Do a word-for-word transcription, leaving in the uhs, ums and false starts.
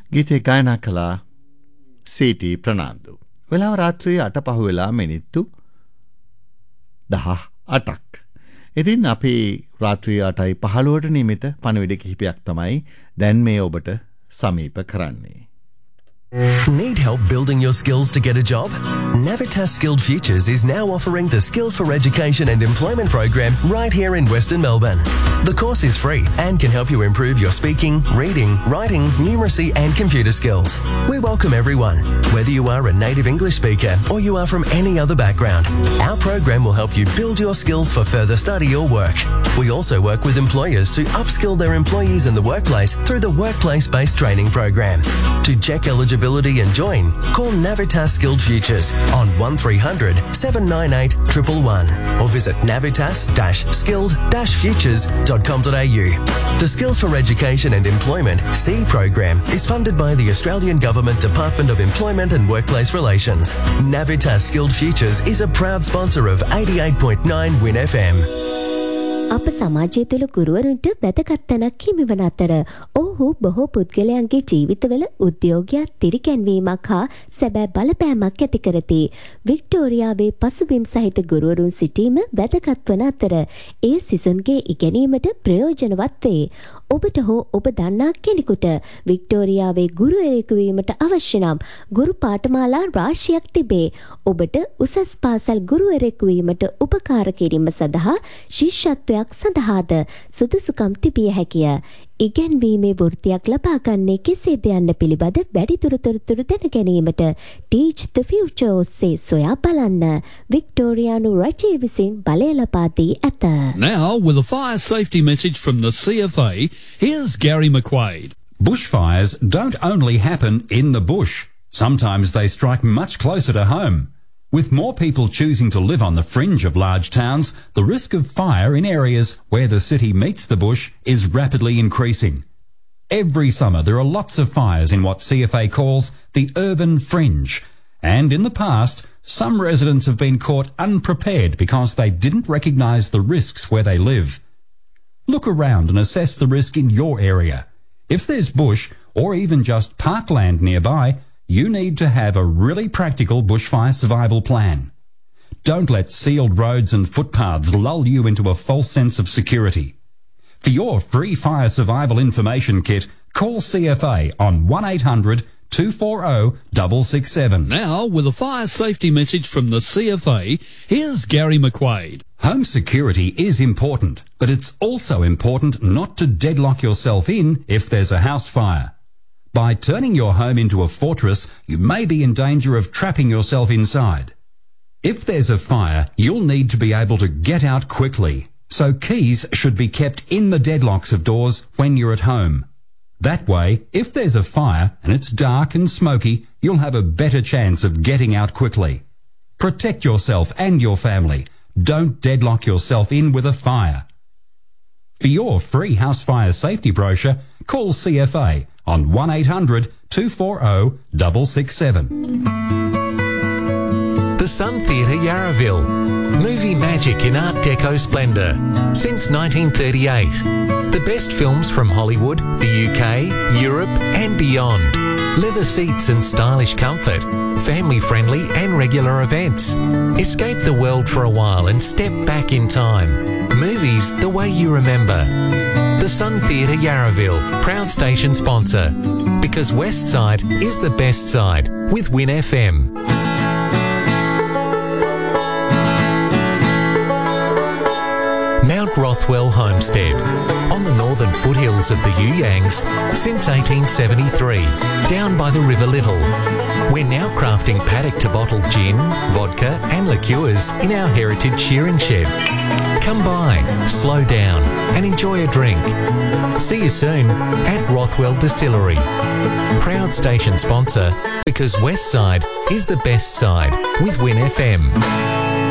ගීතේ ගායනා කළා සීටි ප්‍රනාන්දු. වෙලාව රාත්‍රියේ අට පහ වෙලා මිනිත්තු දහ අටක්. ඉතින් අපි රාත්‍රියේ අටයි පහළොවට නියමිත පණිවිඩ කිහිපයක් තමයි දැන් මේ ඔබට සමීප කරන්නේ. Need help building your skills to get a job? Navitas Skilled Futures is now offering the Skills for Education and Employment program right here in Western Melbourne. The course is free and can help you improve your speaking, reading, writing, numeracy and computer skills. We welcome everyone, whether you are a native English speaker or you are from any other background. Our program will help you build your skills for further study or work. We also work with employers to upskill their employees in the workplace through the Workplace-Based Training program. To check eligibility and join, call Navitas Skilled Futures on one three hundred seven nine eight one one one or visit navitas dash skilled dash futures dot com dot a u. The Skills for Education and Employment C program is funded by the Australian Government Department of Employment and Workplace Relations. Navitas Skilled Futures is a proud sponsor of eighty-eight point nine Win F M. අප සමාජය තුළ ගුරුවරුන්ට වැදගත් තැනක් හිමිවන අතර ඔහු බොහෝ පුද්ගලයන්ගේ ජීවිතවල උද්‍යෝගයක් තිරිකැන්වීමක් හා සැබෑ බලපෑමක් ඇති කරති. වික්ටෝරියාවේ පසුබිම් සහිත ගුරුවරුන් සිටීම වැදගත් වන අතර ඒ සිසුන්ගේ ඉගෙනීමට ප්‍රයෝජනවත් වේ. ඔබට හෝ ඔබ දන්නා කෙනෙකුට වික්ටෝරියාවේ ගුරුවරයෙකු වීමට අවශ්‍ය නම් ගුරු පාඨමාලා රාශියක් තිබේ. ඔබට උසස් පාසල් ගුරුවරයෙකු වීමට උපකාර කිරීම සඳහා ශිෂ්‍යත්වය සඳහාද සුදුසුකම් තිබිය හැකිය. ඉගැන්වීමේ වෘත්තියක් ලබා ගන්නේ කෙසේද යන්න පිළිබඳ වැඩිදුර තොරතුරු දැන ගැනීමට Teach the Future ඔස්සේ සොයා බලන්න. වික්ටෝරියානු රජය විසින් බලය ලබා දී ඇත. Now with a fire safety message from the C F A, here's Gary McQuaid. Bushfires don't only happen in the bush. Sometimes they strike much closer to home. With more people choosing to live on the fringe of large towns, the risk of fire in areas where the city meets the bush is rapidly increasing. Every summer there are lots of fires in what C F A calls the urban fringe, and in the past some residents have been caught unprepared because they didn't recognise the risks where they live. Look around and assess the risk in your area. If there's bush or even just parkland nearby, you need to have a really practical bushfire survival plan. Don't let sealed roads and footpaths lull you into a false sense of security. For your free fire survival information kit, call C F A on one eight hundred two four zero six six seven. Now with a fire safety message from the C F A, here's Gary McQuaid. Home security is important, but it's also important not to deadlock yourself in if there's a house fire. By turning your home into a fortress, you may be in danger of trapping yourself inside. If there's a fire, you'll need to be able to get out quickly, so keys should be kept in the deadlocks of doors when you're at home. That way, if there's a fire and it's dark and smoky, you'll have a better chance of getting out quickly. Protect yourself and your family. Don't deadlock yourself in with a fire. For your free house fire safety brochure, call C F A on one eight hundred two four zero six six seven. The Sun Theatre Yarraville. Movie magic in Art Deco splendour. Since nineteen thirty-eight. The best films from Hollywood, the U K, Europe and beyond. Leather seats and stylish comfort. Family friendly and regular events. Escape the world for a while and step back in time. Movies the way you remember. The Sun Theatre Yarraville, proud station sponsor. Because West Side is the best side with Win F M. Mount Rothwell Homestead, on the northern foothills of the You Yangs since eighteen seventy-three, down by the River Little. We're now crafting paddock to bottle gin, vodka and liqueurs in our heritage shearing shed. Come by, slow down and enjoy a drink. See you soon at Rothwell Distillery. Proud station sponsor because West Side is the best side with Win F M.